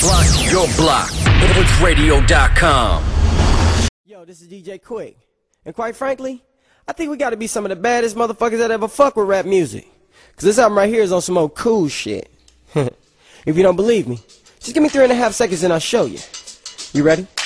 Block your block. HitsRadio.com. Yo, this is DJ Quick. And quite frankly, I think we gotta be some of the baddest motherfuckers that ever fuck with rap music. Cause this album right here is on some old cool shit. If you don't believe me, just give me 3.5 seconds and I'll show you. You ready?